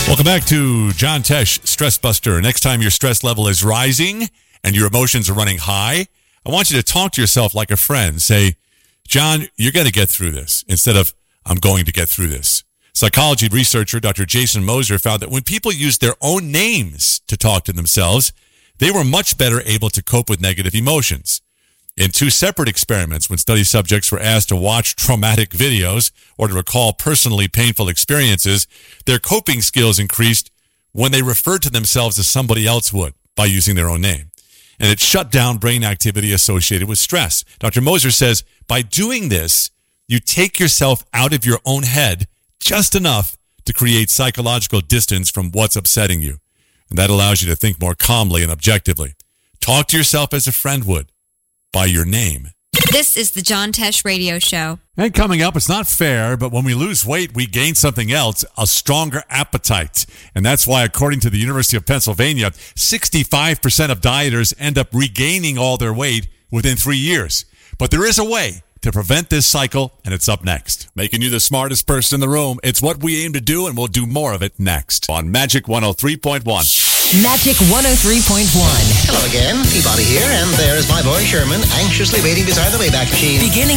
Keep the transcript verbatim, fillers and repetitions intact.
Welcome back to John Tesh, Stress Buster. Next time your stress level is rising and your emotions are running high, I want you to talk to yourself like a friend. Say, John, you're going to get through this, instead of, I'm going to get through this. Psychology researcher Doctor Jason Moser found that when people used their own names to talk to themselves, they were much better able to cope with negative emotions. In two separate experiments, when study subjects were asked to watch traumatic videos or to recall personally painful experiences, their coping skills increased when they referred to themselves as somebody else would by using their own name. And it shut down brain activity associated with stress. Doctor Moser says, by doing this, you take yourself out of your own head just enough to create psychological distance from what's upsetting you. And that allows you to think more calmly and objectively. Talk to yourself as a friend would, by your name. This is the John Tesh Radio Show. And coming up, it's not fair, but when we lose weight, we gain something else, a stronger appetite. And that's why, according to the University of Pennsylvania, sixty-five percent of dieters end up regaining all their weight within three years. But there is a way to prevent this cycle, and it's up next. Making you the smartest person in the room. It's what we aim to do, and we'll do more of it next on Magic one oh three point one. Magic one oh three point one. Hello again, Peabody here, and there's my boy Sherman, anxiously waiting beside the Wayback Machine. Beginning